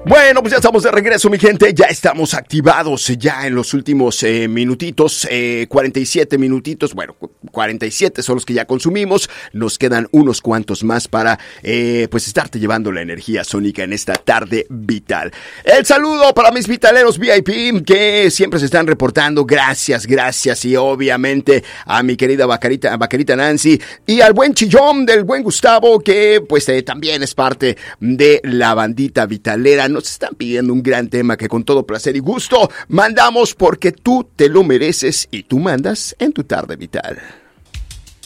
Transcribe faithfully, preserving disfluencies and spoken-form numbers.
Bueno, pues ya estamos de regreso, mi gente. Ya estamos activados ya en los últimos eh, minutitos, eh, cuarenta y siete minutitos. Bueno, cuarenta y siete son los que ya consumimos. Nos quedan unos cuantos más para eh, pues estarte llevando la energía sónica en esta tarde vital. El saludo para mis vitaleros V I P que siempre se están reportando. Gracias, gracias. Y obviamente a mi querida vaquerita, vaquerita Nancy y al buen chillón del buen Gustavo, que pues eh, también es parte de la bandita vitalera. Nos están pidiendo un gran tema que con todo placer y gusto mandamos, porque tú te lo mereces y tú mandas en tu tarde vital.